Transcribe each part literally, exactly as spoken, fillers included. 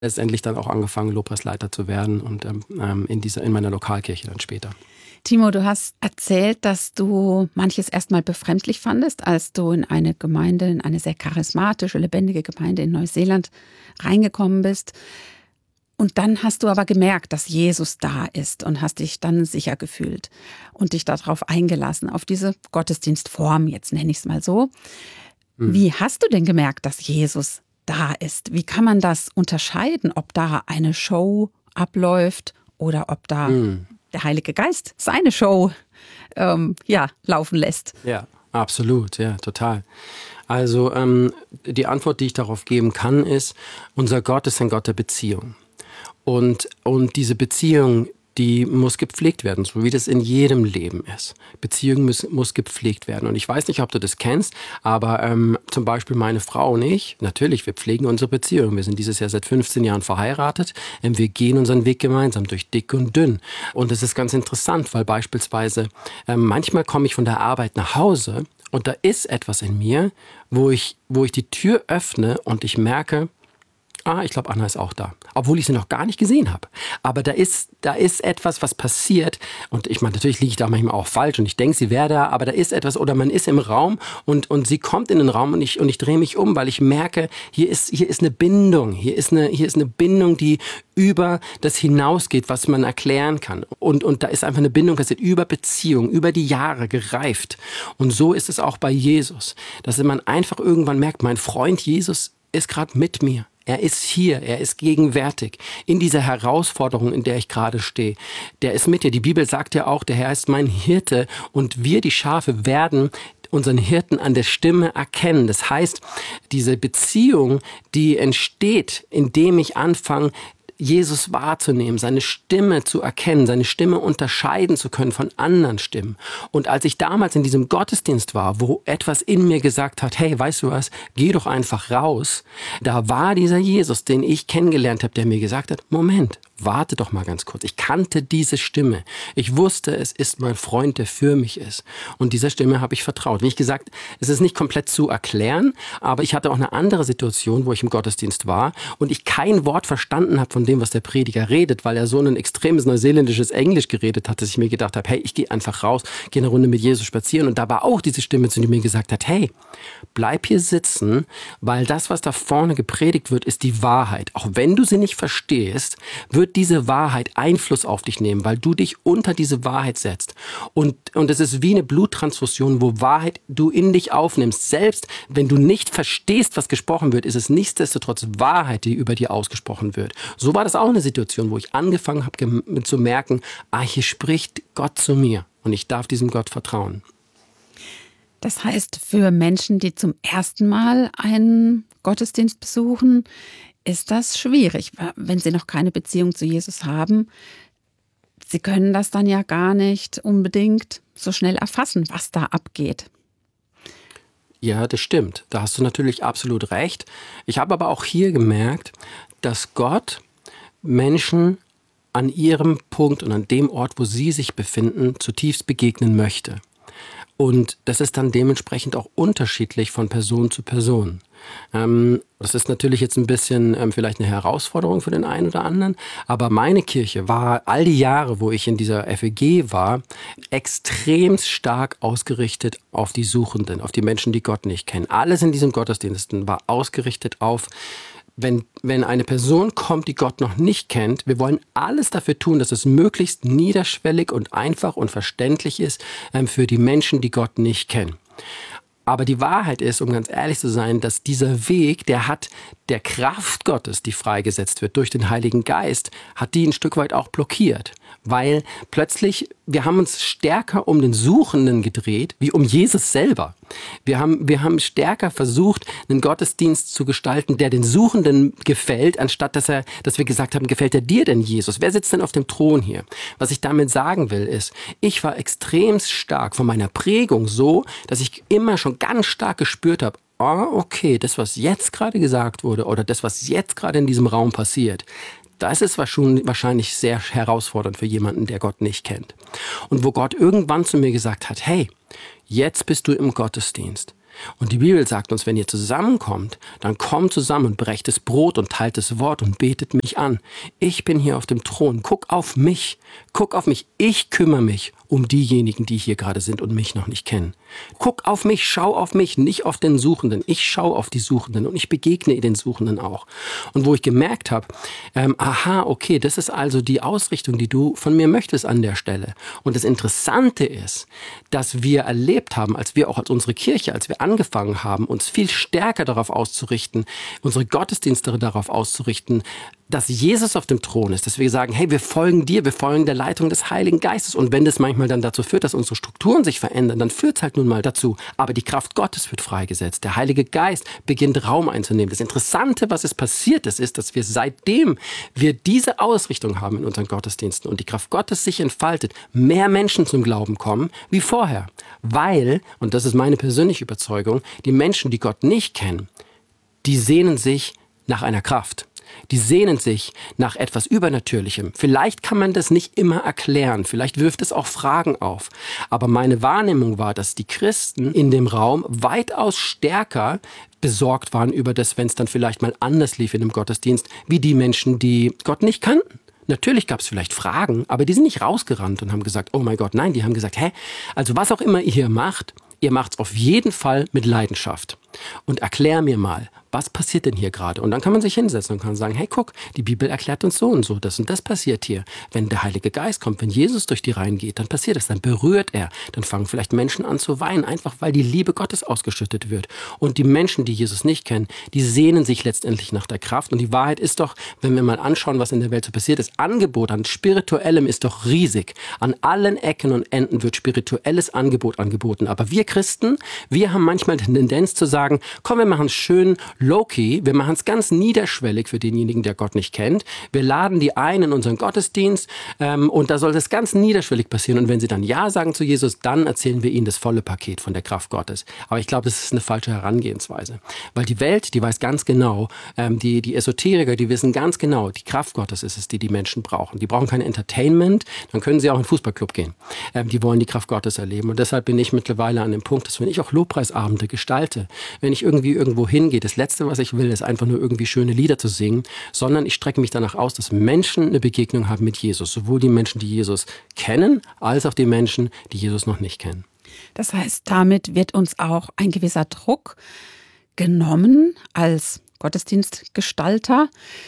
letztendlich dann auch angefangen, Lobpreisleiter zu werden und ähm, in dieser, in meiner Lokalkirche dann später. Timo, du hast erzählt, dass du manches erstmal befremdlich fandest, als du in eine Gemeinde, in eine sehr charismatische, lebendige Gemeinde in Neuseeland reingekommen bist. Und dann hast du aber gemerkt, dass Jesus da ist und hast dich dann sicher gefühlt und dich darauf eingelassen, auf diese Gottesdienstform, jetzt nenne ich es mal so. Hm. Wie hast du denn gemerkt, dass Jesus da ist? Wie kann man das unterscheiden, ob da eine Show abläuft oder ob da hm. der Heilige Geist seine Show ähm, ja, laufen lässt? Ja, absolut, ja, total. Also ähm, die Antwort, die ich darauf geben kann, ist, unser Gott ist ein Gott der Beziehung. Und, und diese Beziehung, die muss gepflegt werden, so wie das in jedem Leben ist. Beziehung muss, muss gepflegt werden. Und ich weiß nicht, ob du das kennst, aber ähm, zum Beispiel meine Frau und ich, natürlich, wir pflegen unsere Beziehung. Wir sind dieses Jahr seit fünfzehn Jahren verheiratet. Ähm, wir gehen unseren Weg gemeinsam durch dick und dünn. Und es ist ganz interessant, weil beispielsweise ähm, manchmal komme ich von der Arbeit nach Hause und da ist etwas in mir, wo ich, wo ich die Tür öffne und ich merke, ah, ich glaube, Anna ist auch da. Obwohl ich sie noch gar nicht gesehen habe. Aber da ist, da ist etwas, was passiert. Und ich meine, natürlich liege ich da manchmal auch falsch und ich denke, sie wäre da, aber da ist etwas, oder man ist im Raum und, und sie kommt in den Raum und ich, und ich drehe mich um, weil ich merke, hier ist, hier ist eine Bindung. Hier ist eine, hier ist eine Bindung, die über das hinausgeht, was man erklären kann. Und, und da ist einfach eine Bindung, das ist über Beziehung, über die Jahre gereift. Und so ist es auch bei Jesus. Dass man einfach irgendwann merkt, mein Freund Jesus ist gerade mit mir. Er ist hier, er ist gegenwärtig in dieser Herausforderung, in der ich gerade stehe. Der ist mit dir. Die Bibel sagt ja auch, der Herr ist mein Hirte und wir, die Schafe, werden unseren Hirten an der Stimme erkennen. Das heißt, diese Beziehung, die entsteht, indem ich anfange, Jesus wahrzunehmen, seine Stimme zu erkennen, seine Stimme unterscheiden zu können von anderen Stimmen. Und als ich damals in diesem Gottesdienst war, wo etwas in mir gesagt hat, hey, weißt du was, geh doch einfach raus, da war dieser Jesus, den ich kennengelernt habe, der mir gesagt hat, Moment, warte doch mal ganz kurz. Ich kannte diese Stimme. Ich wusste, es ist mein Freund, der für mich ist. Und dieser Stimme habe ich vertraut. Wie ich gesagt, es ist nicht komplett zu erklären, aber ich hatte auch eine andere Situation, wo ich im Gottesdienst war und ich kein Wort verstanden habe von dem, was der Prediger redet, weil er so ein extremes neuseeländisches Englisch geredet hat, dass ich mir gedacht habe, hey, ich gehe einfach raus, gehe eine Runde mit Jesus spazieren. Und da war auch diese Stimme, die mir gesagt hat, hey, bleib hier sitzen, weil das, was da vorne gepredigt wird, ist die Wahrheit. Auch wenn du sie nicht verstehst, wird diese Wahrheit Einfluss auf dich nehmen, weil du dich unter diese Wahrheit setzt. Und, und es ist wie eine Bluttransfusion, wo Wahrheit du in dich aufnimmst. Selbst wenn du nicht verstehst, was gesprochen wird, ist es nichtsdestotrotz Wahrheit, die über dir ausgesprochen wird. So war das auch eine Situation, wo ich angefangen habe gem- zu merken, ah, hier spricht Gott zu mir und ich darf diesem Gott vertrauen. Das heißt, für Menschen, die zum ersten Mal einen Gottesdienst besuchen, ist das schwierig, wenn sie noch keine Beziehung zu Jesus haben. Sie können das dann ja gar nicht unbedingt so schnell erfassen, was da abgeht. Ja, das stimmt. Da hast du natürlich absolut recht. Ich habe aber auch hier gemerkt, dass Gott Menschen an ihrem Punkt und an dem Ort, wo sie sich befinden, zutiefst begegnen möchte. Und das ist dann dementsprechend auch unterschiedlich von Person zu Person. Ähm, das ist natürlich jetzt ein bisschen ähm, vielleicht eine Herausforderung für den einen oder anderen, aber meine Kirche war all die Jahre, wo ich in dieser F E G war, extrem stark ausgerichtet auf die Suchenden, auf die Menschen, die Gott nicht kennen. Alles in diesen Gottesdiensten war ausgerichtet auf Wenn, wenn eine Person kommt, die Gott noch nicht kennt, wir wollen alles dafür tun, dass es möglichst niederschwellig und einfach und verständlich ist ähm, für die Menschen, die Gott nicht kennen. Aber die Wahrheit ist, um ganz ehrlich zu sein, dass dieser Weg, der hat der Kraft Gottes, die freigesetzt wird durch den Heiligen Geist, hat die ein Stück weit auch blockiert. Weil plötzlich, wir haben uns stärker um den Suchenden gedreht, wie um Jesus selber. Wir haben, wir haben stärker versucht, einen Gottesdienst zu gestalten, der den Suchenden gefällt, anstatt dass er, dass wir gesagt haben, gefällt er dir denn, Jesus? Wer sitzt denn auf dem Thron hier? Was ich damit sagen will, ist, ich war extrem stark von meiner Prägung so, dass ich immer schon ganz stark gespürt habe, ah, okay, das, was jetzt gerade gesagt wurde oder das, was jetzt gerade in diesem Raum passiert, Da ist es wahrscheinlich sehr herausfordernd für jemanden, der Gott nicht kennt. Und wo Gott irgendwann zu mir gesagt hat, hey, jetzt bist du im Gottesdienst. Und die Bibel sagt uns, wenn ihr zusammenkommt, dann kommt zusammen und brecht das Brot und teilt das Wort und betet mich an. Ich bin hier auf dem Thron. Guck auf mich. Guck auf mich. Ich kümmere mich um diejenigen, die hier gerade sind und mich noch nicht kennen. Guck auf mich, schau auf mich, nicht auf den Suchenden. Ich schaue auf die Suchenden und ich begegne den Suchenden auch. Und wo ich gemerkt habe, ähm, aha, okay, das ist also die Ausrichtung, die du von mir möchtest an der Stelle. Und das Interessante ist, dass wir erlebt haben, als wir auch als unsere Kirche, als wir angefangen haben, uns viel stärker darauf auszurichten, unsere Gottesdienste darauf auszurichten, dass Jesus auf dem Thron ist, dass wir sagen, hey, wir folgen dir, wir folgen der Leitung des Heiligen Geistes. Und wenn das manchmal dann dazu führt, dass unsere Strukturen sich verändern, dann führt es halt nun mal dazu. Aber die Kraft Gottes wird freigesetzt. Der Heilige Geist beginnt Raum einzunehmen. Das Interessante, was es passiert ist, ist, dass wir seitdem wir diese Ausrichtung haben in unseren Gottesdiensten und die Kraft Gottes sich entfaltet, mehr Menschen zum Glauben kommen wie vorher. Weil, und das ist meine persönliche Überzeugung, die Menschen, die Gott nicht kennen, die sehnen sich nach einer Kraft. Die sehnen sich nach etwas Übernatürlichem. Vielleicht kann man das nicht immer erklären, vielleicht wirft es auch Fragen auf. Aber meine Wahrnehmung war, dass die Christen in dem Raum weitaus stärker besorgt waren über das, wenn es dann vielleicht mal anders lief in dem Gottesdienst, wie die Menschen, die Gott nicht kannten. Natürlich gab es vielleicht Fragen, aber die sind nicht rausgerannt und haben gesagt, oh mein Gott, nein, die haben gesagt, hä, also was auch immer ihr hier macht, ihr macht es auf jeden Fall mit Leidenschaft. Und erklär mir mal, was passiert denn hier gerade? Und dann kann man sich hinsetzen und kann sagen, hey, guck, die Bibel erklärt uns so und so, das und das passiert hier. Wenn der Heilige Geist kommt, wenn Jesus durch die Reihen geht, dann passiert das, dann berührt er. Dann fangen vielleicht Menschen an zu weinen, einfach weil die Liebe Gottes ausgeschüttet wird. Und die Menschen, die Jesus nicht kennen, die sehnen sich letztendlich nach der Kraft. Und die Wahrheit ist doch, wenn wir mal anschauen, was in der Welt so passiert, das Angebot an Spirituellem ist doch riesig. An allen Ecken und Enden wird spirituelles Angebot angeboten. Aber wir Christen, wir haben manchmal die Tendenz zu sagen, komm, wir machen es schön low-key, wir machen es ganz niederschwellig für denjenigen, der Gott nicht kennt. Wir laden die ein in unseren Gottesdienst ähm, und da soll das ganz niederschwellig passieren. Und wenn sie dann Ja sagen zu Jesus, dann erzählen wir ihnen das volle Paket von der Kraft Gottes. Aber ich glaube, das ist eine falsche Herangehensweise. Weil die Welt, die weiß ganz genau, ähm, die, die Esoteriker, die wissen ganz genau, die Kraft Gottes ist es, die die Menschen brauchen. Die brauchen kein Entertainment, dann können sie auch in den Fußballclub gehen. Ähm, die wollen die Kraft Gottes erleben. Und deshalb bin ich mittlerweile an dem Punkt, dass wenn ich auch Lobpreisabende gestalte, wenn ich irgendwie irgendwo hingehe, das Letzte, was ich will, ist einfach nur irgendwie schöne Lieder zu singen, sondern ich strecke mich danach aus, dass Menschen eine Begegnung haben mit Jesus. Sowohl die Menschen, die Jesus kennen, als auch die Menschen, die Jesus noch nicht kennen. Das heißt, damit wird uns auch ein gewisser Druck genommen als Gottesdienstgestalter,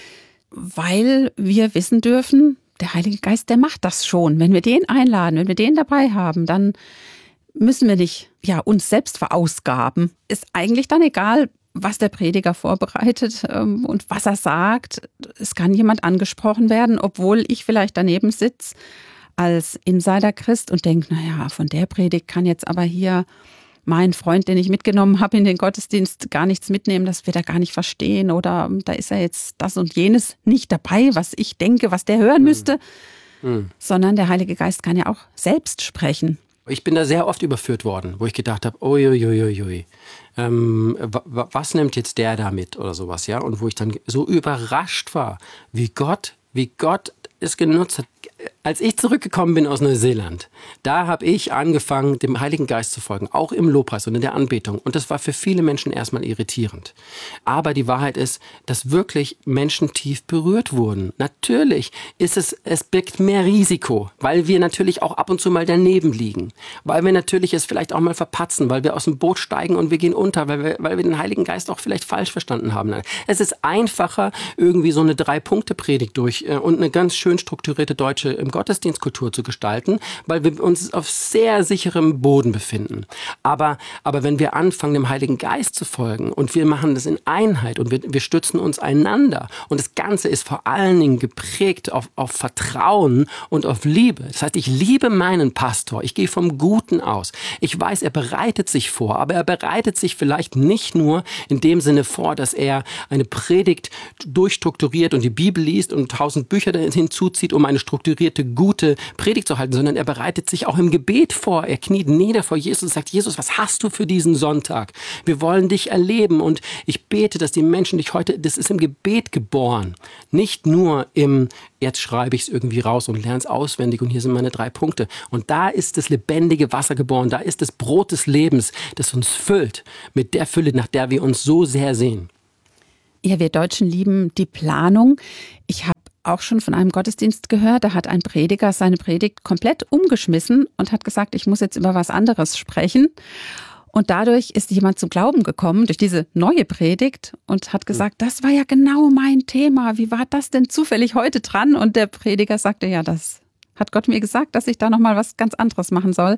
weil wir wissen dürfen, der Heilige Geist, der macht das schon. Wenn wir den einladen, wenn wir den dabei haben, dann müssen wir nicht ja, uns selbst verausgaben. Ist eigentlich dann egal, was der Prediger vorbereitet ähm, und was er sagt. Es kann jemand angesprochen werden, obwohl ich vielleicht daneben sitze als Insider-Christ und denke, naja, von der Predigt kann jetzt aber hier mein Freund, den ich mitgenommen habe in den Gottesdienst, gar nichts mitnehmen, das wird er gar nicht verstehen. Oder da ist er jetzt das und jenes nicht dabei, was ich denke, was der hören müsste. Mhm. Sondern der Heilige Geist kann ja auch selbst sprechen. Ich bin da sehr oft überführt worden, wo ich gedacht habe, uiuiuiui, ähm, was nimmt jetzt der da mit oder sowas, ja? Und wo ich dann so überrascht war, wie Gott, wie Gott es genutzt hat. Als ich zurückgekommen bin aus Neuseeland, da habe ich angefangen, dem Heiligen Geist zu folgen, auch im Lobpreis und in der Anbetung. Und das war für viele Menschen erstmal irritierend. Aber die Wahrheit ist, dass wirklich Menschen tief berührt wurden. Natürlich ist es, es birgt mehr Risiko, weil wir natürlich auch ab und zu mal daneben liegen, weil wir natürlich es vielleicht auch mal verpatzen, weil wir aus dem Boot steigen und wir gehen unter, weil wir, weil wir den Heiligen Geist auch vielleicht falsch verstanden haben. Es ist einfacher, irgendwie so eine Drei-Punkte-Predigt durch äh, und eine ganz schön strukturierte deutsche im Gottesdienstkultur zu gestalten, weil wir uns auf sehr sicherem Boden befinden. Aber, aber wenn wir anfangen, dem Heiligen Geist zu folgen und wir machen das in Einheit und wir, wir stützen uns einander und das Ganze ist vor allen Dingen geprägt auf, auf Vertrauen und auf Liebe. Das heißt, ich liebe meinen Pastor, ich gehe vom Guten aus. Ich weiß, er bereitet sich vor, aber er bereitet sich vielleicht nicht nur in dem Sinne vor, dass er eine Predigt durchstrukturiert und die Bibel liest und tausend Bücher hinzuzieht, um eine strukturierte gute, gute Predigt zu halten, sondern er bereitet sich auch im Gebet vor. Er kniet nieder vor Jesus und sagt, Jesus, was hast du für diesen Sonntag? Wir wollen dich erleben und ich bete, dass die Menschen dich heute, das ist im Gebet geboren, nicht nur im, jetzt schreibe ich es irgendwie raus und lerne es auswendig und hier sind meine drei Punkte. Und da ist das lebendige Wasser geboren, da ist das Brot des Lebens, das uns füllt mit der Fülle, nach der wir uns so sehr sehen. Ja, wir Deutschen lieben die Planung. Ich habe auch schon von einem Gottesdienst gehört, da hat ein Prediger seine Predigt komplett umgeschmissen und hat gesagt, ich muss jetzt über was anderes sprechen. Und dadurch ist jemand zum Glauben gekommen, durch diese neue Predigt und hat gesagt, das war ja genau mein Thema. Wie war das denn zufällig heute dran? Und der Prediger sagte, ja, das hat Gott mir gesagt, dass ich da nochmal was ganz anderes machen soll.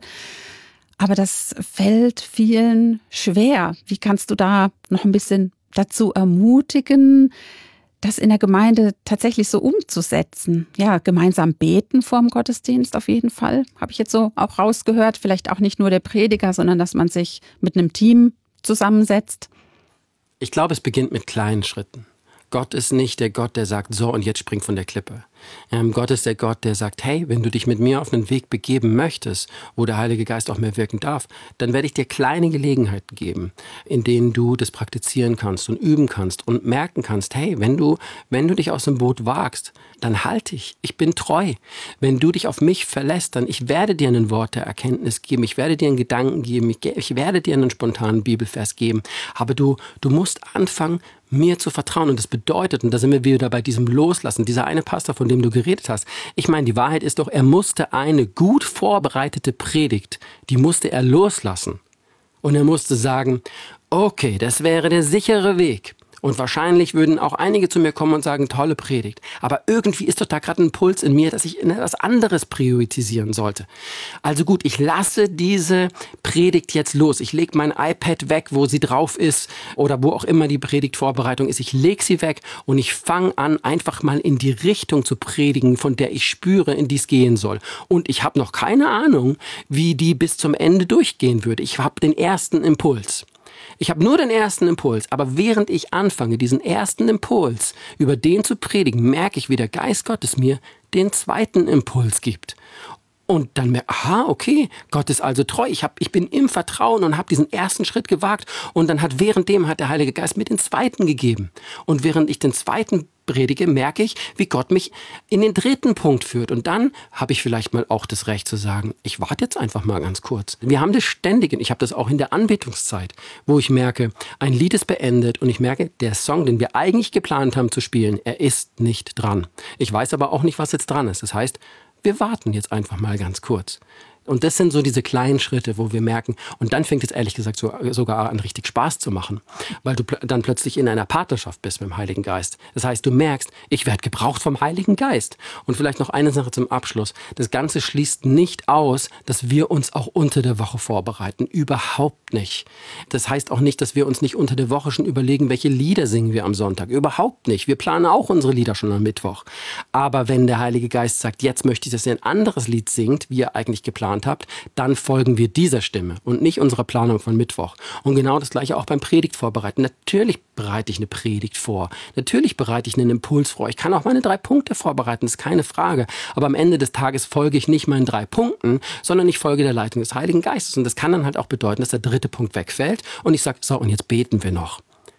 Aber das fällt vielen schwer. Wie kannst du da noch ein bisschen dazu ermutigen, das in der Gemeinde tatsächlich so umzusetzen? Ja, gemeinsam beten vorm Gottesdienst auf jeden Fall. Habe ich jetzt so auch rausgehört. Vielleicht auch nicht nur der Prediger, sondern dass man sich mit einem Team zusammensetzt. Ich glaube, es beginnt mit kleinen Schritten. Gott ist nicht der Gott, der sagt, so und jetzt spring von der Klippe. Ähm, Gott ist der Gott, der sagt, hey, wenn du dich mit mir auf einen Weg begeben möchtest, wo der Heilige Geist auch mehr wirken darf, dann werde ich dir kleine Gelegenheiten geben, in denen du das praktizieren kannst und üben kannst und merken kannst, hey, wenn du, wenn du dich aus dem Boot wagst, dann halt dich, ich bin treu. Wenn du dich auf mich verlässt, dann ich werde dir ein Wort der Erkenntnis geben, ich werde dir einen Gedanken geben, ich, ich werde dir einen spontanen Bibelvers geben, aber du, du musst anfangen, mir zu vertrauen. Und das bedeutet, und da sind wir wieder bei diesem Loslassen, dieser eine Pastor, von dem du geredet hast. Ich meine, die Wahrheit ist doch, er musste eine gut vorbereitete Predigt, die musste er loslassen. Und er musste sagen, okay, das wäre der sichere Weg. Und wahrscheinlich würden auch einige zu mir kommen und sagen, tolle Predigt. Aber irgendwie ist doch da gerade ein Puls in mir, dass ich etwas anderes priorisieren sollte. Also gut, ich lasse diese Predigt jetzt los. Ich lege mein iPad weg, wo sie drauf ist oder wo auch immer die Predigtvorbereitung ist. Ich lege sie weg und ich fange an, einfach mal in die Richtung zu predigen, von der ich spüre, in die es gehen soll. Und ich habe noch keine Ahnung, wie die bis zum Ende durchgehen würde. Ich habe den ersten Impuls. Ich habe nur den ersten Impuls, aber während ich anfange, diesen ersten Impuls über den zu predigen, merke ich, wie der Geist Gottes mir den zweiten Impuls gibt. Und dann merke ich, aha, okay, Gott ist also treu. Ich, hab, ich bin im Vertrauen und habe diesen ersten Schritt gewagt. Und dann hat währenddem hat der Heilige Geist mir den zweiten gegeben. Und während ich den zweiten predige, merke ich, wie Gott mich in den dritten Punkt führt. Und dann habe ich vielleicht mal auch das Recht zu sagen, ich warte jetzt einfach mal ganz kurz. Wir haben das ständig, und ich habe das auch in der Anbetungszeit, wo ich merke, ein Lied ist beendet und ich merke, der Song, den wir eigentlich geplant haben zu spielen, er ist nicht dran. Ich weiß aber auch nicht, was jetzt dran ist. Das heißt, wir warten jetzt einfach mal ganz kurz. Und das sind so diese kleinen Schritte, wo wir merken, und dann fängt es ehrlich gesagt so, sogar an, richtig Spaß zu machen, weil du pl- dann plötzlich in einer Partnerschaft bist mit dem Heiligen Geist. Das heißt, du merkst, ich werde gebraucht vom Heiligen Geist. Und vielleicht noch eine Sache zum Abschluss. Das Ganze schließt nicht aus, dass wir uns auch unter der Woche vorbereiten. Überhaupt nicht. Das heißt auch nicht, dass wir uns nicht unter der Woche schon überlegen, welche Lieder singen wir am Sonntag. Überhaupt nicht. Wir planen auch unsere Lieder schon am Mittwoch. Aber wenn der Heilige Geist sagt, jetzt möchte ich, dass ihr ein anderes Lied singt, wie ihr eigentlich geplant habt, dann folgen wir dieser Stimme und nicht unserer Planung von Mittwoch. Und genau das Gleiche auch beim Predigt vorbereiten. Natürlich bereite ich eine Predigt vor. Natürlich bereite ich einen Impuls vor. Ich kann auch meine drei Punkte vorbereiten, ist keine Frage. Aber am Ende des Tages folge ich nicht meinen drei Punkten, sondern ich folge der Leitung des Heiligen Geistes. Und das kann dann halt auch bedeuten, dass der dritte Punkt wegfällt und ich sage, so, und jetzt beten wir noch.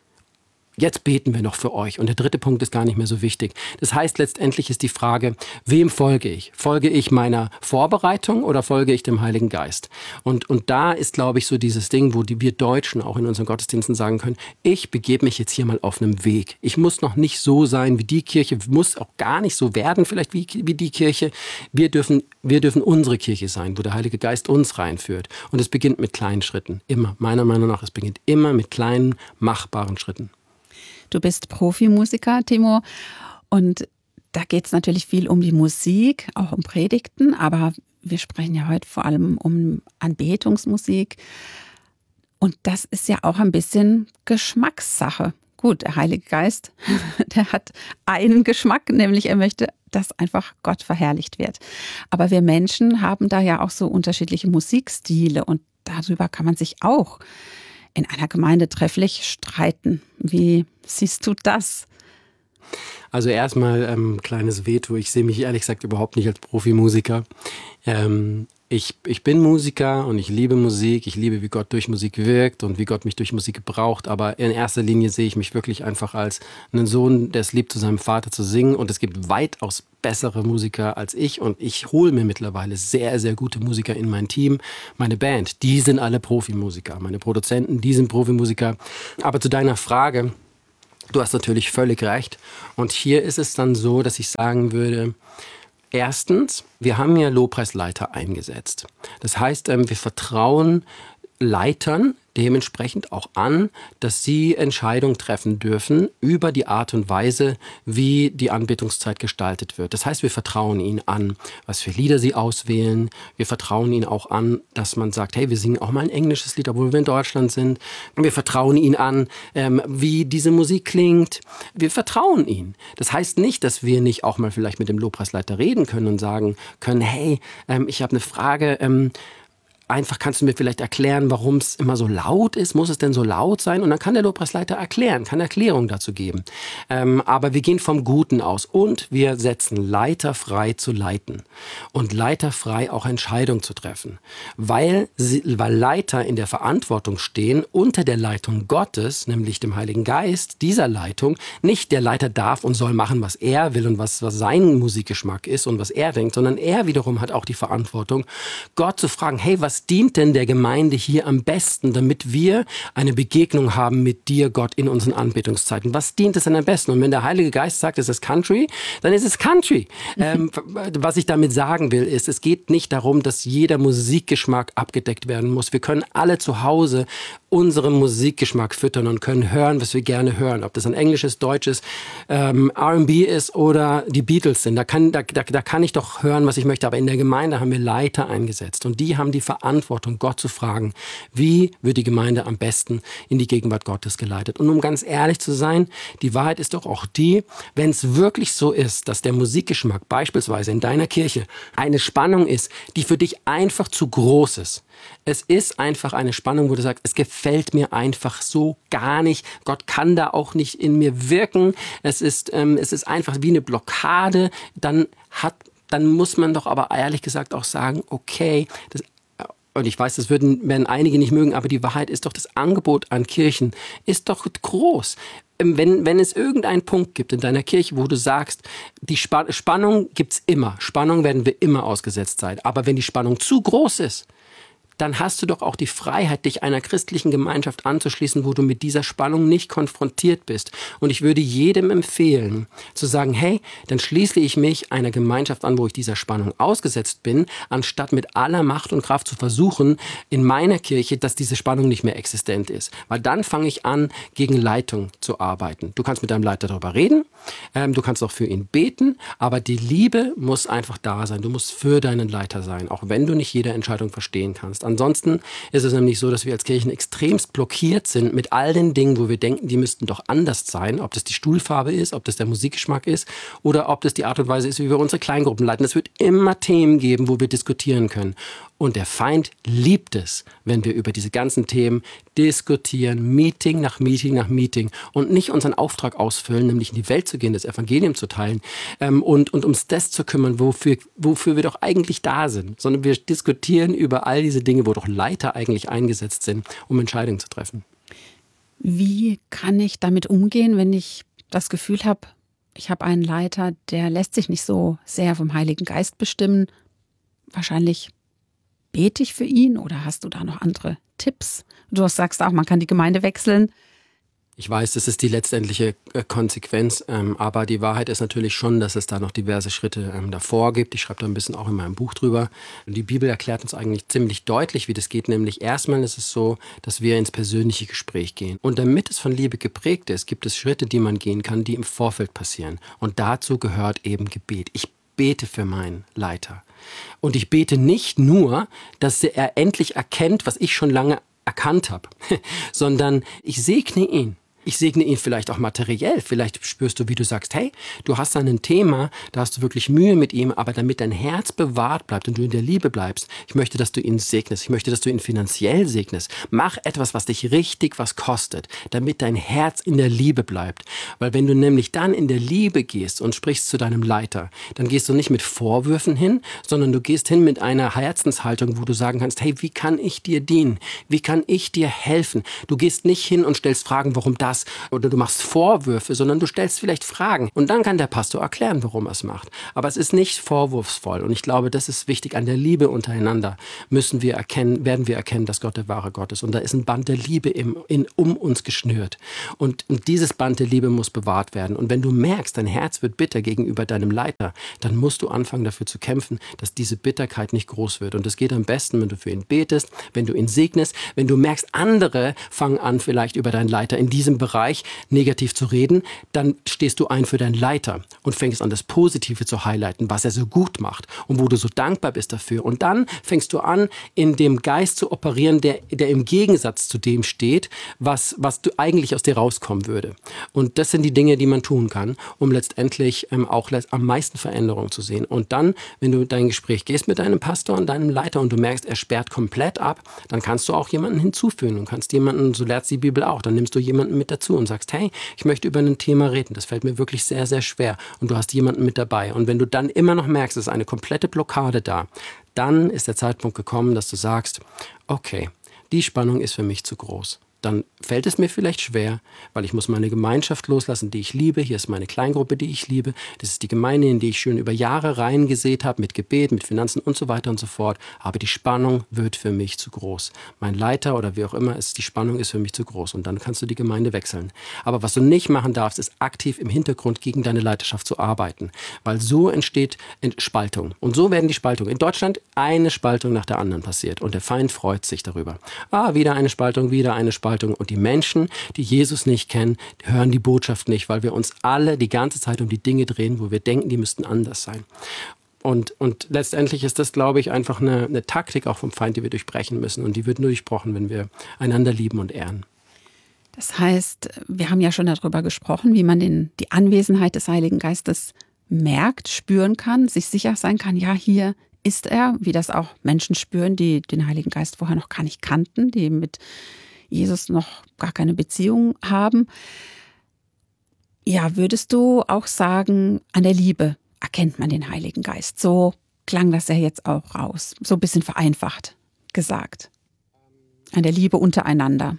Jetzt beten wir noch für euch. Und der dritte Punkt ist gar nicht mehr so wichtig. Das heißt, letztendlich ist die Frage, wem folge ich? Folge ich meiner Vorbereitung oder folge ich dem Heiligen Geist? Und, und da ist, glaube ich, so dieses Ding, wo die, wir Deutschen auch in unseren Gottesdiensten sagen können, ich begebe mich jetzt hier mal auf einem Weg. Ich muss noch nicht so sein wie die Kirche, muss auch gar nicht so werden vielleicht wie, wie die Kirche. Wir dürfen, wir dürfen unsere Kirche sein, wo der Heilige Geist uns reinführt. Und es beginnt mit kleinen Schritten. Immer. Meiner Meinung nach, es beginnt immer mit kleinen, machbaren Schritten. Du bist Profimusiker, Timo, und da geht es natürlich viel um die Musik, auch um Predigten, aber wir sprechen ja heute vor allem um Anbetungsmusik und das ist ja auch ein bisschen Geschmackssache. Gut, der Heilige Geist, der hat einen Geschmack, nämlich er möchte, dass einfach Gott verherrlicht wird. Aber wir Menschen haben da ja auch so unterschiedliche Musikstile und darüber kann man sich auch in einer Gemeinde trefflich streiten. Wie siehst du das? Also erstmal ähm, kleines Veto. Ich sehe mich ehrlich gesagt überhaupt nicht als Profimusiker. Ähm, ich, ich bin Musiker und ich liebe Musik. Ich liebe, wie Gott durch Musik wirkt und wie Gott mich durch Musik gebraucht. Aber in erster Linie sehe ich mich wirklich einfach als einen Sohn, der es liebt, zu seinem Vater zu singen. Und es gibt weitaus bessere Musiker als ich. Und ich hole mir mittlerweile sehr, sehr gute Musiker in mein Team. Meine Band, die sind alle Profimusiker. Meine Produzenten, die sind Profimusiker. Aber zu deiner Frage, du hast natürlich völlig recht. Und hier ist es dann so, dass ich sagen würde, erstens, wir haben ja Lobpreisleiter eingesetzt. Das heißt, wir vertrauen Leitern dementsprechend auch an, dass sie Entscheidungen treffen dürfen über die Art und Weise, wie die Anbetungszeit gestaltet wird. Das heißt, wir vertrauen ihnen an, was für Lieder sie auswählen. Wir vertrauen ihnen auch an, dass man sagt, hey, wir singen auch mal ein englisches Lied, obwohl wir in Deutschland sind. Wir vertrauen ihnen an, ähm, wie diese Musik klingt. Wir vertrauen ihnen. Das heißt nicht, dass wir nicht auch mal vielleicht mit dem Lobpreisleiter reden können und sagen können, hey, ähm, ich habe eine Frage, ähm, Einfach kannst du mir vielleicht erklären, warum es immer so laut ist? Muss es denn so laut sein? Und dann kann der Lobpreisleiter erklären, kann Erklärung dazu geben. Ähm, aber wir gehen vom Guten aus und wir setzen Leiter frei zu leiten und Leiter frei auch Entscheidungen zu treffen. Weil, sie, weil Leiter in der Verantwortung stehen unter der Leitung Gottes, nämlich dem Heiligen Geist, dieser Leitung. Nicht der Leiter darf und soll machen, was er will und was, was sein Musikgeschmack ist und was er denkt, sondern er wiederum hat auch die Verantwortung, Gott zu fragen, hey, was dient denn der Gemeinde hier am besten, damit wir eine Begegnung haben mit dir, Gott, in unseren Anbetungszeiten? Was dient es denn am besten? Und wenn der Heilige Geist sagt, es ist Country, dann ist es Country. Ähm, was ich damit sagen will, ist, es geht nicht darum, dass jeder Musikgeschmack abgedeckt werden muss. Wir können alle zu Hause unseren Musikgeschmack füttern und können hören, was wir gerne hören. Ob das ein englisches, deutsches ähm, R and B ist oder die Beatles sind. Da kann, da, da, da kann ich doch hören, was ich möchte. Aber in der Gemeinde haben wir Leiter eingesetzt. Und die haben die Verantwortung, Gott zu fragen, wie wird die Gemeinde am besten in die Gegenwart Gottes geleitet. Und um ganz ehrlich zu sein, die Wahrheit ist doch auch die, wenn es wirklich so ist, dass der Musikgeschmack beispielsweise in deiner Kirche eine Spannung ist, die für dich einfach zu groß ist. Es ist einfach eine Spannung, wo du sagst, es gefällt mir einfach so gar nicht. Gott kann da auch nicht in mir wirken. Es ist, ähm, es ist einfach wie eine Blockade. Dann hat, dann muss man doch aber ehrlich gesagt auch sagen, okay, das, und ich weiß, das würden, werden einige nicht mögen, aber die Wahrheit ist doch, das Angebot an Kirchen ist doch groß. Wenn, wenn es irgendeinen Punkt gibt in deiner Kirche, wo du sagst, die Sp- Spannung gibt's immer. Spannung werden wir immer ausgesetzt sein. Aber wenn die Spannung zu groß ist, dann hast du doch auch die Freiheit, dich einer christlichen Gemeinschaft anzuschließen, wo du mit dieser Spannung nicht konfrontiert bist. Und ich würde jedem empfehlen, zu sagen, hey, dann schließe ich mich einer Gemeinschaft an, wo ich dieser Spannung ausgesetzt bin, anstatt mit aller Macht und Kraft zu versuchen, in meiner Kirche, dass diese Spannung nicht mehr existent ist. Weil dann fange ich an, gegen Leitung zu arbeiten. Du kannst mit deinem Leiter darüber reden, ähm, du kannst auch für ihn beten, aber die Liebe muss einfach da sein. Du musst für deinen Leiter sein, auch wenn du nicht jede Entscheidung verstehen kannst. Ansonsten ist es nämlich so, dass wir als Kirchen extremst blockiert sind mit all den Dingen, wo wir denken, die müssten doch anders sein. Ob das die Stuhlfarbe ist, ob das der Musikgeschmack ist oder ob das die Art und Weise ist, wie wir unsere Kleingruppen leiten. Es wird immer Themen geben, wo wir diskutieren können. Und der Feind liebt es, wenn wir über diese ganzen Themen diskutieren, Meeting nach Meeting nach Meeting und nicht unseren Auftrag ausfüllen, nämlich in die Welt zu gehen, das Evangelium zu teilen ähm, und, und ums das zu kümmern, wofür, wofür wir doch eigentlich da sind, sondern wir diskutieren über all diese Dinge, wo doch Leiter eigentlich eingesetzt sind, um Entscheidungen zu treffen. Wie kann ich damit umgehen, wenn ich das Gefühl habe, ich habe einen Leiter, der lässt sich nicht so sehr vom Heiligen Geist bestimmen? Wahrscheinlich bete ich für ihn oder hast du da noch andere Tipps? Du sagst auch, man kann die Gemeinde wechseln. Ich weiß, das ist die letztendliche Konsequenz, ähm, aber die Wahrheit ist natürlich schon, dass es da noch diverse Schritte ähm, davor gibt. Ich schreibe da ein bisschen auch in meinem Buch drüber. Die Bibel erklärt uns eigentlich ziemlich deutlich, wie das geht. Nämlich erstmal ist es so, dass wir ins persönliche Gespräch gehen. Und damit es von Liebe geprägt ist, gibt es Schritte, die man gehen kann, die im Vorfeld passieren. Und dazu gehört eben Gebet. Ich bete für meinen Leiter. Und ich bete nicht nur, dass er endlich erkennt, was ich schon lange erkannt habe, sondern ich segne ihn. Ich segne ihn vielleicht auch materiell. Vielleicht spürst du, wie du sagst, hey, du hast dann ein Thema, da hast du wirklich Mühe mit ihm, aber damit dein Herz bewahrt bleibt und du in der Liebe bleibst, ich möchte, dass du ihn segnest. Ich möchte, dass du ihn finanziell segnest. Mach etwas, was dich richtig was kostet, damit dein Herz in der Liebe bleibt. Weil wenn du nämlich dann in der Liebe gehst und sprichst zu deinem Leiter, dann gehst du nicht mit Vorwürfen hin, sondern du gehst hin mit einer Herzenshaltung, wo du sagen kannst, hey, wie kann ich dir dienen? Wie kann ich dir helfen? Du gehst nicht hin und stellst Fragen, warum das, oder du machst Vorwürfe, sondern du stellst vielleicht Fragen. Und dann kann der Pastor erklären, warum er es macht. Aber es ist nicht vorwurfsvoll. Und ich glaube, das ist wichtig. An der Liebe untereinander müssen wir erkennen, werden wir erkennen, dass Gott der wahre Gott ist. Und da ist ein Band der Liebe im, in, um uns geschnürt. Und, und dieses Band der Liebe muss bewahrt werden. Und wenn du merkst, dein Herz wird bitter gegenüber deinem Leiter, dann musst du anfangen, dafür zu kämpfen, dass diese Bitterkeit nicht groß wird. Und das geht am besten, wenn du für ihn betest, wenn du ihn segnest, wenn du merkst, andere fangen an, vielleicht über deinen Leiter in diesem Bereich negativ zu reden, dann stehst du ein für deinen Leiter und fängst an, das Positive zu highlighten, was er so gut macht und wo du so dankbar bist dafür. Und dann fängst du an, in dem Geist zu operieren, der, der im Gegensatz zu dem steht, was, was du eigentlich aus dir rauskommen würde. Und das sind die Dinge, die man tun kann, um letztendlich ähm, auch letzt- am meisten Veränderungen zu sehen. Und dann, wenn du dein Gespräch gehst mit deinem Pastor und deinem Leiter und du merkst, er sperrt komplett ab, dann kannst du auch jemanden hinzufügen. Du kannst jemanden, so lehrt die Bibel auch, dann nimmst du jemanden mit dazu und sagst, hey, ich möchte über ein Thema reden. Das fällt mir wirklich sehr, sehr schwer. Und du hast jemanden mit dabei. Und wenn du dann immer noch merkst, es ist eine komplette Blockade da, dann ist der Zeitpunkt gekommen, dass du sagst, okay, die Spannung ist für mich zu groß. Dann fällt es mir vielleicht schwer, weil ich muss meine Gemeinschaft loslassen, die ich liebe. Hier ist meine Kleingruppe, die ich liebe. Das ist die Gemeinde, in die ich schon über Jahre reingesät habe, mit Gebet, mit Finanzen und so weiter und so fort. Aber die Spannung wird für mich zu groß. Mein Leiter oder wie auch immer ist, die Spannung ist für mich zu groß. Und dann kannst du die Gemeinde wechseln. Aber was du nicht machen darfst, ist aktiv im Hintergrund gegen deine Leiterschaft zu arbeiten. Weil so entsteht Spaltung. Und so werden die Spaltungen. In Deutschland eine Spaltung nach der anderen passiert. Und der Feind freut sich darüber. Ah, wieder eine Spaltung, wieder eine Spaltung. Und die Menschen, die Jesus nicht kennen, hören die Botschaft nicht, weil wir uns alle die ganze Zeit um die Dinge drehen, wo wir denken, die müssten anders sein. Und, und letztendlich ist das, glaube ich, einfach eine, eine Taktik auch vom Feind, die wir durchbrechen müssen. Und die wird nur durchbrochen, wenn wir einander lieben und ehren. Das heißt, wir haben ja schon darüber gesprochen, wie man den, die Anwesenheit des Heiligen Geistes merkt, spüren kann, sich sicher sein kann, ja, hier ist er, wie das auch Menschen spüren, die den Heiligen Geist vorher noch gar nicht kannten, die mit Jesus noch gar keine Beziehung haben. Ja, würdest du auch sagen, an der Liebe erkennt man den Heiligen Geist? So klang das ja jetzt auch raus, so ein bisschen vereinfacht gesagt. An der Liebe untereinander.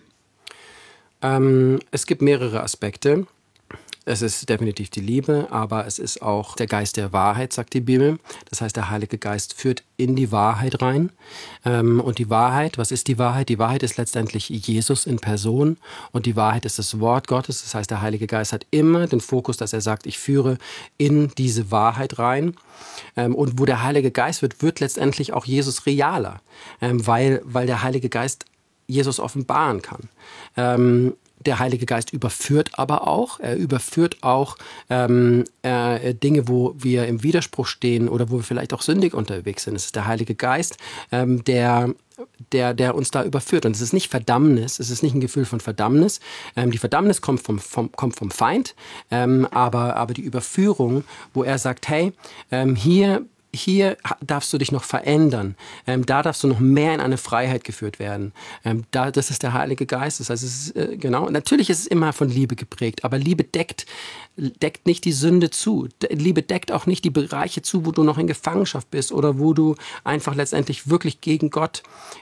Ähm, es gibt mehrere Aspekte. Es ist definitiv die Liebe, aber es ist auch der Geist der Wahrheit, sagt die Bibel. Das heißt, der Heilige Geist führt in die Wahrheit rein. Und die Wahrheit, was ist die Wahrheit? Die Wahrheit ist letztendlich Jesus in Person und die Wahrheit ist das Wort Gottes. Das heißt, der Heilige Geist hat immer den Fokus, dass er sagt, ich führe in diese Wahrheit rein. Und wo der Heilige Geist wird, wird letztendlich auch Jesus realer, weil, weil der Heilige Geist Jesus offenbaren kann. Der Heilige Geist überführt aber auch, er überführt auch ähm, äh, Dinge, wo wir im Widerspruch stehen oder wo wir vielleicht auch sündig unterwegs sind. Es ist der Heilige Geist, ähm, der, der, der uns da überführt. Und es ist nicht Verdammnis, es ist nicht ein Gefühl von Verdammnis. Ähm, die Verdammnis kommt vom, vom, kommt vom Feind, ähm, aber, aber die Überführung, wo er sagt, hey, ähm, hier Hier darfst du dich noch verändern. Ähm, da darfst du noch mehr in eine Freiheit geführt werden. Ähm, da, das ist der Heilige Geist. Das heißt, es ist, äh, genau. Natürlich ist es immer von Liebe geprägt, aber Liebe deckt, deckt nicht die Sünde zu. De- Liebe deckt auch nicht die Bereiche zu, wo du noch in Gefangenschaft bist oder wo du einfach letztendlich wirklich gegen Gott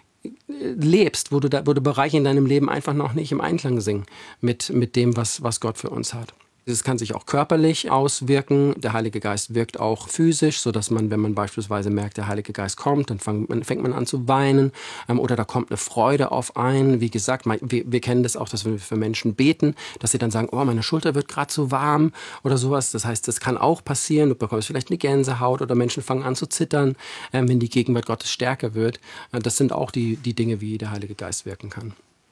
lebst, wo du, da, wo du Bereiche in deinem Leben einfach noch nicht im Einklang sind mit, mit dem, was, was Gott für uns hat. Es kann sich auch körperlich auswirken. Der Heilige Geist wirkt auch physisch, sodass man, wenn man beispielsweise merkt, der Heilige Geist kommt, dann fang, man, fängt man an zu weinen ähm, oder da kommt eine Freude auf einen. Wie gesagt, man, wir, wir kennen das auch, dass wir für Menschen beten, dass sie dann sagen, oh, meine Schulter wird gerade so warm oder sowas. Das heißt, das kann auch passieren. Du bekommst vielleicht eine Gänsehaut oder Menschen fangen an zu zittern, ähm, wenn die Gegenwart Gottes stärker wird. Äh, das sind auch die, die Dinge, wie der Heilige Geist wirken kann.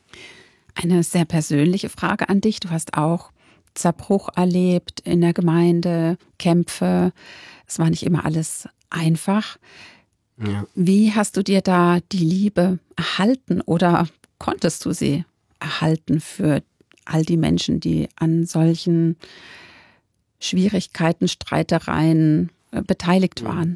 Eine sehr persönliche Frage an dich. Du hast auch Zerbruch erlebt in der Gemeinde, Kämpfe. Es war nicht immer alles einfach. Ja. Wie hast du dir da die Liebe erhalten oder konntest du sie erhalten für all die Menschen, die an solchen Schwierigkeiten, Streitereien äh, beteiligt waren?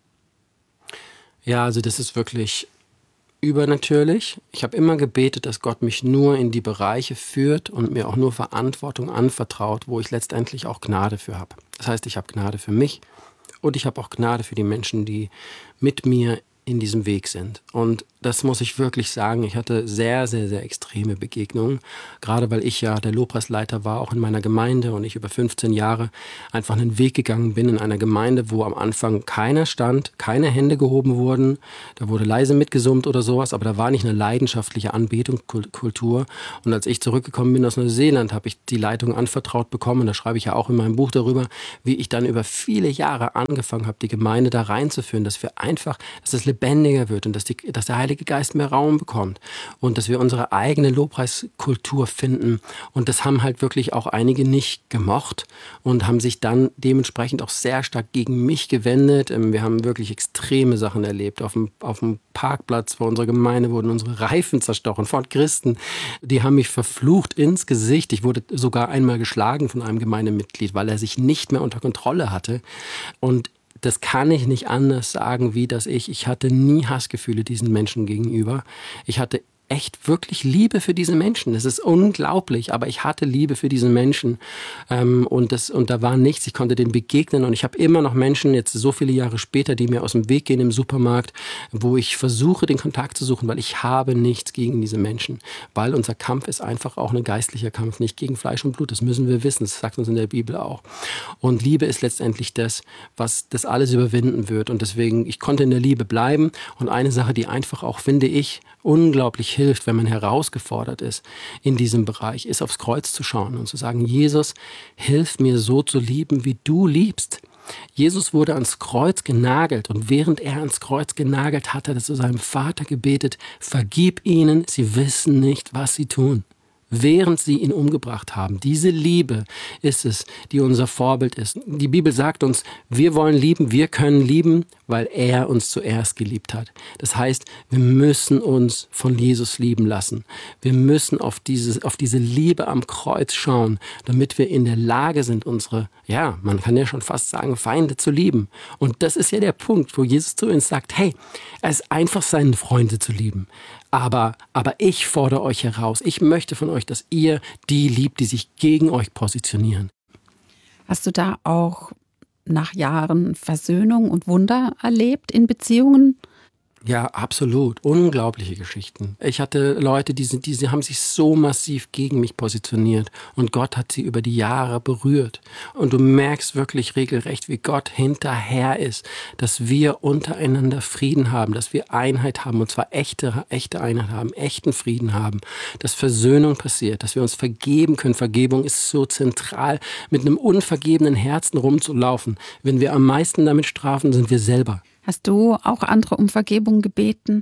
Ja, also das ist wirklich übernatürlich. Ich habe immer gebetet, dass Gott mich nur in die Bereiche führt und mir auch nur Verantwortung anvertraut, wo ich letztendlich auch Gnade für habe. Das heißt, ich habe Gnade für mich und ich habe auch Gnade für die Menschen, die mit mir in diesem Weg sind. Und das muss ich wirklich sagen, ich hatte sehr, sehr, sehr extreme Begegnungen, gerade weil ich ja der Lobpreisleiter war, auch in meiner Gemeinde und ich über fünfzehn Jahre einfach einen Weg gegangen bin in einer Gemeinde, wo am Anfang keiner stand, keine Hände gehoben wurden, da wurde leise mitgesummt oder sowas, aber da war nicht eine leidenschaftliche Anbetungskultur. Und als ich zurückgekommen bin aus Neuseeland, habe ich die Leitung anvertraut bekommen, da schreibe ich ja auch in meinem Buch darüber, wie ich dann über viele Jahre angefangen habe, die Gemeinde da reinzuführen, dass wir einfach, dass es lebendiger wird und dass, die, dass der Heilige Geist mehr Raum bekommt und dass wir unsere eigene Lobpreiskultur finden. Und das haben halt wirklich auch einige nicht gemocht und haben sich dann dementsprechend auch sehr stark gegen mich gewendet. Wir haben wirklich extreme Sachen erlebt. Auf dem, auf dem Parkplatz vor unserer Gemeinde wurden unsere Reifen zerstochen von Christen. Die haben mich verflucht ins Gesicht. Ich wurde sogar einmal geschlagen von einem Gemeindemitglied, weil er sich nicht mehr unter Kontrolle hatte. Und das kann ich nicht anders sagen, wie dass ich, ich hatte nie Hassgefühle diesen Menschen gegenüber. Ich hatte echt wirklich Liebe für diese Menschen. Das ist unglaublich, aber ich hatte Liebe für diese Menschen ähm, und, das, und da war nichts. Ich konnte denen begegnen und ich habe immer noch Menschen, jetzt so viele Jahre später, die mir aus dem Weg gehen im Supermarkt, wo ich versuche, den Kontakt zu suchen, weil ich habe nichts gegen diese Menschen, weil unser Kampf ist einfach auch ein geistlicher Kampf, nicht gegen Fleisch und Blut. Das müssen wir wissen, das sagt uns in der Bibel auch. Und Liebe ist letztendlich das, was das alles überwinden wird und deswegen, ich konnte in der Liebe bleiben und eine Sache, die einfach auch, finde ich, unglaublich hilft, wenn man herausgefordert ist in diesem Bereich, ist aufs Kreuz zu schauen und zu sagen, Jesus, hilf mir so zu lieben, wie du liebst. Jesus wurde ans Kreuz genagelt und während er ans Kreuz genagelt hat, hat er zu seinem Vater gebetet, vergib ihnen, sie wissen nicht, was sie tun. Während sie ihn umgebracht haben. Diese Liebe ist es, die unser Vorbild ist. Die Bibel sagt uns, wir wollen lieben, wir können lieben, weil er uns zuerst geliebt hat. Das heißt, wir müssen uns von Jesus lieben lassen. Wir müssen auf diese, auf diese Liebe am Kreuz schauen, damit wir in der Lage sind, unsere, ja, man kann ja schon fast sagen, Feinde zu lieben. Und das ist ja der Punkt, wo Jesus zu uns sagt, hey, es ist einfach, seine Freunde zu lieben. Aber, aber ich fordere euch heraus. Ich möchte von euch, dass ihr die liebt, die sich gegen euch positionieren. Hast du da auch nach Jahren Versöhnung und Wunder erlebt in Beziehungen? Ja, absolut. Unglaubliche Geschichten. Ich hatte Leute, die, sind, die sie haben sich so massiv gegen mich positioniert und Gott hat sie über die Jahre berührt. Und du merkst wirklich regelrecht, wie Gott hinterher ist, dass wir untereinander Frieden haben, dass wir Einheit haben und zwar echte, echte Einheit haben, echten Frieden haben, dass Versöhnung passiert, dass wir uns vergeben können. Vergebung ist so zentral, mit einem unvergebenen Herzen rumzulaufen. Wenn wir am meisten damit strafen, sind wir selber. Hast du auch andere um Vergebung gebeten?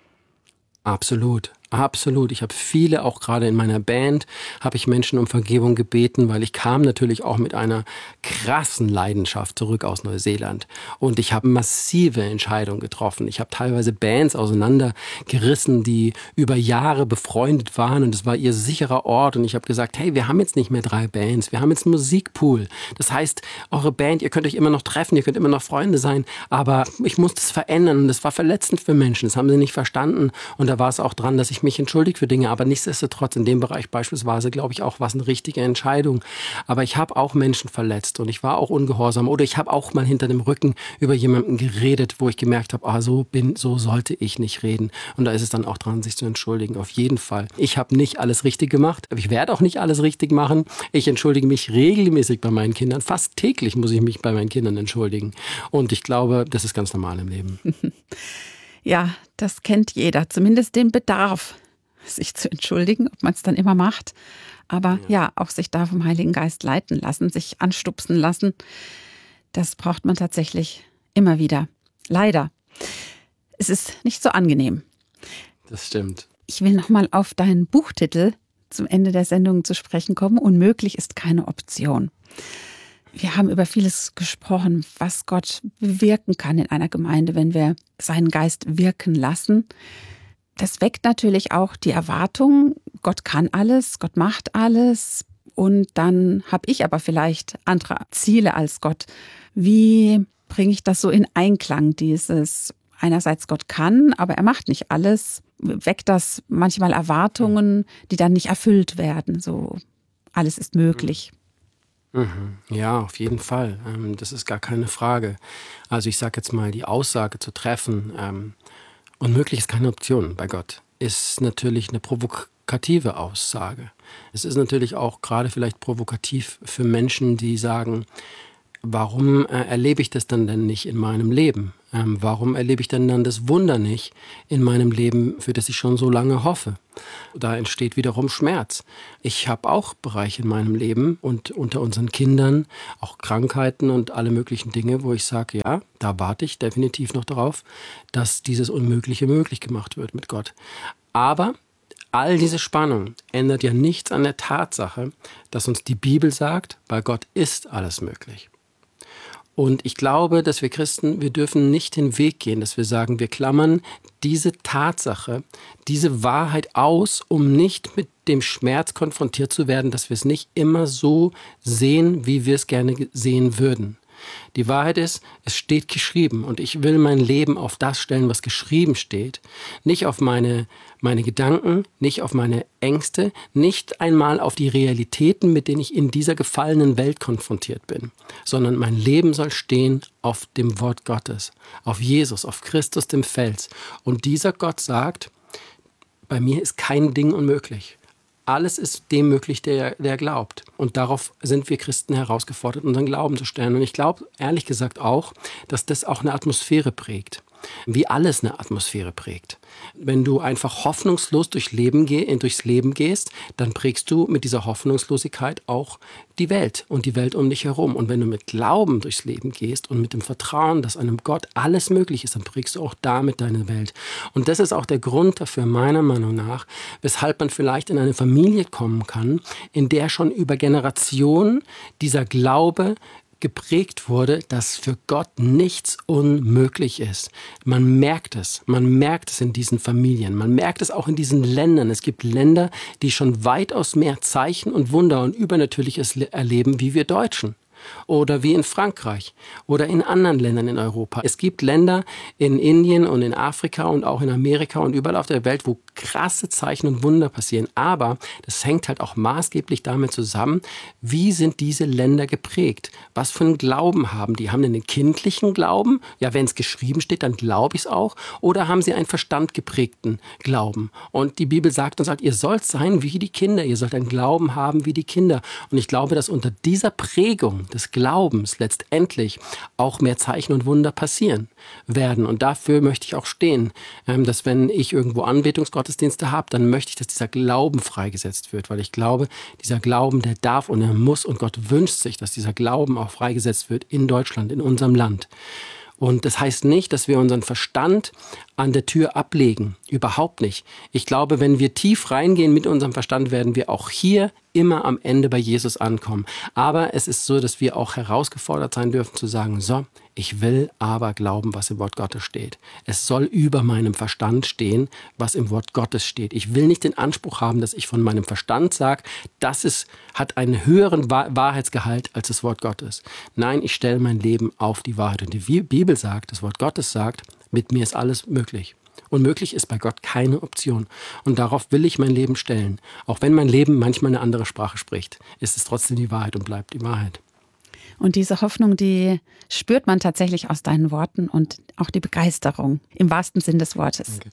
Absolut. Absolut. Ich habe viele, auch gerade in meiner Band, habe ich Menschen um Vergebung gebeten, weil ich kam natürlich auch mit einer krassen Leidenschaft zurück aus Neuseeland. Und ich habe massive Entscheidungen getroffen. Ich habe teilweise Bands auseinandergerissen, die über Jahre befreundet waren und es war ihr sicherer Ort. Und ich habe gesagt, hey, wir haben jetzt nicht mehr drei Bands, wir haben jetzt einen Musikpool. Das heißt, eure Band, ihr könnt euch immer noch treffen, ihr könnt immer noch Freunde sein, aber ich muss das verändern. Und das war verletzend für Menschen, das haben sie nicht verstanden. Und da war es auch dran, dass ich mich entschuldigt für Dinge, aber nichtsdestotrotz in dem Bereich beispielsweise, glaube ich auch, war es eine richtige Entscheidung. Aber ich habe auch Menschen verletzt und ich war auch ungehorsam oder ich habe auch mal hinter dem Rücken über jemanden geredet, wo ich gemerkt habe, ah, so bin, so sollte ich nicht reden. Und da ist es dann auch dran, sich zu entschuldigen. Auf jeden Fall. Ich habe nicht alles richtig gemacht, aber ich werde auch nicht alles richtig machen. Ich entschuldige mich regelmäßig bei meinen Kindern. Fast täglich muss ich mich bei meinen Kindern entschuldigen. Und ich glaube, das ist ganz normal im Leben. Ja, das kennt jeder, zumindest den Bedarf, sich zu entschuldigen, ob man es dann immer macht. Aber ja. ja, auch sich da vom Heiligen Geist leiten lassen, sich anstupsen lassen, das braucht man tatsächlich immer wieder. Leider. Es ist nicht so angenehm. Das stimmt. Ich will nochmal auf deinen Buchtitel zum Ende der Sendung zu sprechen kommen. Unmöglich ist keine Option. Wir haben über vieles gesprochen, was Gott bewirken kann in einer Gemeinde, wenn wir seinen Geist wirken lassen. das weckt natürlich auch die Erwartung, Gott kann alles, Gott macht alles und dann habe ich aber vielleicht andere Ziele als Gott. Wie bringe ich das so in Einklang, dieses einerseits Gott kann, aber er macht nicht alles, weckt das manchmal Erwartungen, die dann nicht erfüllt werden, so alles ist möglich. Mhm. Ja, auf jeden Fall. Das ist gar keine Frage. Also ich sage jetzt mal, die Aussage zu treffen, ähm, unmöglich ist keine Option bei Gott, ist natürlich eine provokative Aussage. Es ist natürlich auch gerade vielleicht provokativ für Menschen, die sagen, warum äh, erlebe ich das dann denn nicht in meinem Leben? Ähm, warum erlebe ich denn dann das Wunder nicht in meinem Leben, für das ich schon so lange hoffe? Da entsteht wiederum Schmerz. Ich habe auch Bereiche in meinem Leben und unter unseren Kindern auch Krankheiten und alle möglichen Dinge, wo ich sage, ja, da warte ich definitiv noch darauf, dass dieses Unmögliche möglich gemacht wird mit Gott. Aber all diese Spannung ändert ja nichts an der Tatsache, dass uns die Bibel sagt, bei Gott ist alles möglich. Und ich glaube, dass wir Christen, wir dürfen nicht den Weg gehen, dass wir sagen, wir klammern diese Tatsache, diese Wahrheit aus, um nicht mit dem Schmerz konfrontiert zu werden, dass wir es nicht immer so sehen, wie wir es gerne sehen würden. Die Wahrheit ist, es steht geschrieben und ich will mein Leben auf das stellen, was geschrieben steht. Nicht auf meine, meine Gedanken, nicht auf meine Ängste, nicht einmal auf die Realitäten, mit denen ich in dieser gefallenen Welt konfrontiert bin, sondern mein Leben soll stehen auf dem Wort Gottes, auf Jesus, auf Christus, dem Fels. Und dieser Gott sagt, bei mir ist kein Ding unmöglich. Alles ist dem möglich, der, der glaubt. Und darauf sind wir Christen herausgefordert, unseren Glauben zu stellen. Und ich glaube, ehrlich gesagt auch, dass das auch eine Atmosphäre prägt. Wie alles eine Atmosphäre prägt. Wenn du einfach hoffnungslos durch Leben geh, durchs Leben gehst, dann prägst du mit dieser Hoffnungslosigkeit auch die Welt und die Welt um dich herum. Und wenn du mit Glauben durchs Leben gehst und mit dem Vertrauen, dass einem Gott alles möglich ist, dann prägst du auch damit deine Welt. Und das ist auch der Grund dafür, meiner Meinung nach, weshalb man vielleicht in eine Familie kommen kann, in der schon über Generationen dieser Glaube geprägt wurde, dass für Gott nichts unmöglich ist. Man merkt es. Man merkt es in diesen Familien. Man merkt es auch in diesen Ländern. Es gibt Länder, die schon weitaus mehr Zeichen und Wunder und Übernatürliches erleben, wie wir Deutschen. Oder wie in Frankreich oder in anderen Ländern in Europa. Es gibt Länder in Indien und in Afrika und auch in Amerika und überall auf der Welt, wo krasse Zeichen und Wunder passieren. Aber das hängt halt auch maßgeblich damit zusammen, wie sind diese Länder geprägt? Was für einen Glauben haben die? Haben die einen kindlichen Glauben? Ja, wenn es geschrieben steht, dann glaube ich es auch. Oder haben sie einen verstandgeprägten Glauben? Und die Bibel sagt und sagt, ihr sollt sein wie die Kinder. Ihr sollt einen Glauben haben wie die Kinder. Und ich glaube, dass unter dieser Prägung des Glaubens letztendlich auch mehr Zeichen und Wunder passieren werden. Und dafür möchte ich auch stehen, dass wenn ich irgendwo Anbetungsgottesdienste habe, dann möchte ich, dass dieser Glauben freigesetzt wird, weil ich glaube, dieser Glauben, der darf und er muss und Gott wünscht sich, dass dieser Glauben auch freigesetzt wird in Deutschland, in unserem Land. Und das heißt nicht, dass wir unseren Verstand an der Tür ablegen. Überhaupt nicht. Ich glaube, wenn wir tief reingehen mit unserem Verstand, werden wir auch hier immer am Ende bei Jesus ankommen. Aber es ist so, dass wir auch herausgefordert sein dürfen zu sagen, so, ich will aber glauben, was im Wort Gottes steht. Es soll über meinem Verstand stehen, was im Wort Gottes steht. Ich will nicht den Anspruch haben, dass ich von meinem Verstand sage, das ist, hat einen höheren Wahrheitsgehalt als das Wort Gottes. Nein, ich stelle mein Leben auf die Wahrheit. Und die Bibel sagt, das Wort Gottes sagt, mit mir ist alles möglich. Unmöglich ist bei Gott keine Option. Und darauf will ich mein Leben stellen. Auch wenn mein Leben manchmal eine andere Sprache spricht, ist es trotzdem die Wahrheit und bleibt die Wahrheit. Und diese Hoffnung, die spürt man tatsächlich aus deinen Worten und auch die Begeisterung im wahrsten Sinn des Wortes. Danke.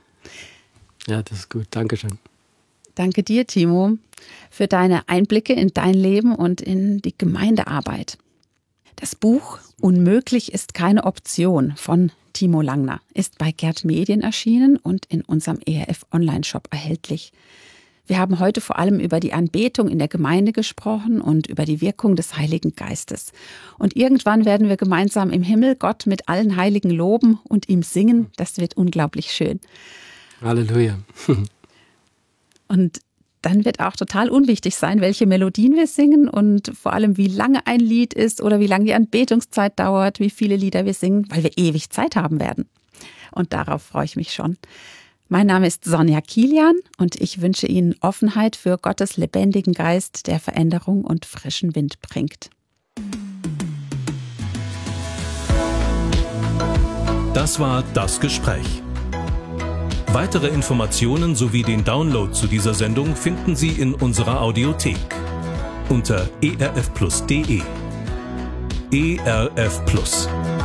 Ja, das ist gut. Dankeschön. Danke dir, Timo, für deine Einblicke in dein Leben und in die Gemeindearbeit. Das Buch Unmöglich ist keine Option von Timo Langner ist bei Gerd Medien erschienen und in unserem E R F-Online-Shop erhältlich. Wir haben heute vor allem über die Anbetung in der Gemeinde gesprochen und über die Wirkung des Heiligen Geistes. Und irgendwann werden wir gemeinsam im Himmel Gott mit allen Heiligen loben und ihm singen. Das wird unglaublich schön. Halleluja. Und dann wird auch total unwichtig sein, welche Melodien wir singen und vor allem, wie lange ein Lied ist oder wie lange die Anbetungszeit dauert, wie viele Lieder wir singen, weil wir ewig Zeit haben werden. Und darauf freue ich mich schon. Mein Name ist Sonja Kilian und ich wünsche Ihnen Offenheit für Gottes lebendigen Geist, der Veränderung und frischen Wind bringt. Das war Das Gespräch. Weitere Informationen sowie den Download zu dieser Sendung finden Sie in unserer Audiothek unter e r f plus punkt d e. E R F Plus.